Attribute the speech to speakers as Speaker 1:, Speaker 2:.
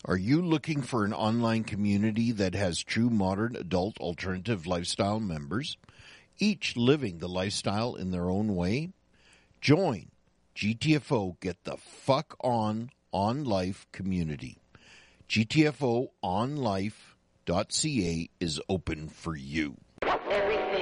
Speaker 1: Are you looking for an online community that has true modern adult alternative lifestyle members, each living the lifestyle in their own way? Join GTFO Get the Fuck On Life community. GTFOonlife.ca is open for you.
Speaker 2: Everything